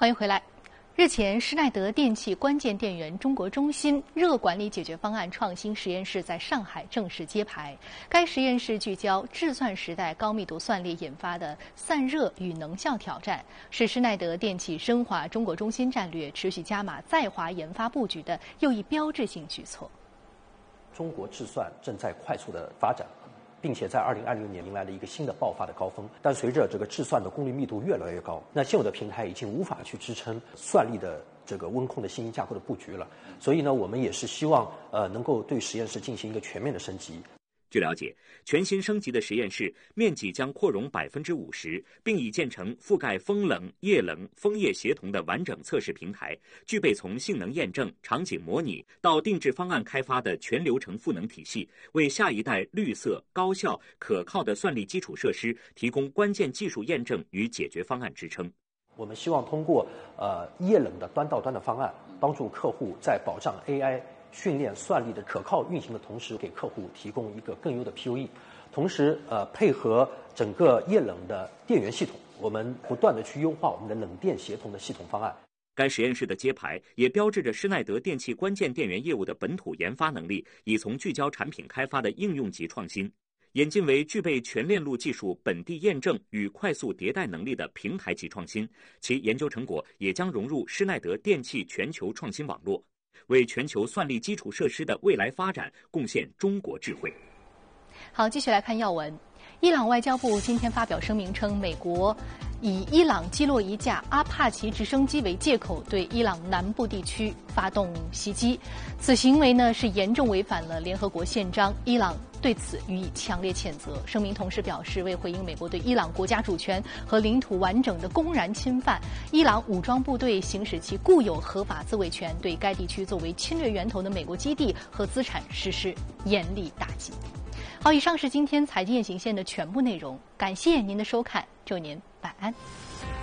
欢迎回来。日前，施耐德电气关键电源中国中心热管理解决方案创新实验室在上海正式揭牌。该实验室聚焦智算时代高密度算力引发的散热与能效挑战，是施耐德电气深化中国中心战略、持续加码在华研发布局的又一标志性举措。 中国智算正在快速的发展，并且在2026年迎来了一个新的爆发的高峰。但随着这个智算的功率密度越来越高，那现有的平台已经无法去支撑算力的这个温控的新兴架构的布局了。所以呢，我们也是希望能够对实验室进行一个全面的升级。 据了解，全新升级的实验室面积将扩容50%，并已建成覆盖风冷、液冷、风液协同的完整测试平台，具备从性能验证、场景模拟到定制方案开发的全流程赋能体系，为下一代绿色、高效、可靠的算力基础设施提供关键技术验证与解决方案支撑。 我们希望通过液冷的端到端的方案，帮助客户在保障 AI训练算力的可靠运行的同时，给客户提供一个更优的 PUE， 同时配合整个液冷的电源系统，我们不断的去优化我们的冷电协同的系统方案。 该实验室的揭牌也标志着施耐德电气关键电源业务的本土研发能力已从聚焦产品开发的应用级创新，演进为具备全链路技术本地验证与快速迭代能力的平台级创新。其研究成果也将融入施耐德电气全球创新网络，为全球算力基础设施的未来发展贡献中国智慧。 好，继续来看要闻。伊朗外交部今天发表声明称，美国以伊朗击落一架阿帕奇直升机为借口，对伊朗南部地区发动袭击。此行为呢是严重违反了联合国宪章，伊朗对此予以强烈谴责。声明同时表示，为回应美国对伊朗国家主权和领土完整的公然侵犯，伊朗武装部队行使其固有合法自卫权，对该地区作为侵略源头的美国基地和资产实施严厉打击。好，以上是今天财经夜行线的全部内容，感谢您的收看，祝您晚安。